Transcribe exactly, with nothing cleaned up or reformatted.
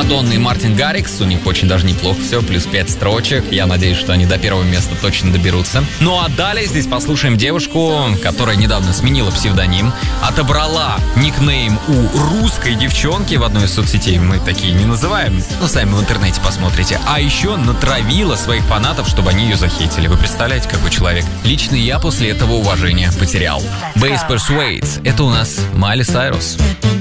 Мадонна и Мартин Гаррикс. У них очень даже неплохо все, плюс пять строчек. Я надеюсь, что они до первого места точно доберутся. Ну а далее здесь послушаем девушку, которая недавно сменила псевдоним, отобрала никнейм у русской девчонки в одной из соцсетей. Мы такие не называем, но сами в интернете посмотрите. А еще натравила своих фанатов, чтобы они ее захейтили. Вы представляете, какой человек? Лично я после этого уважения потерял. Base Persuades. Это у нас Майли Сайрус.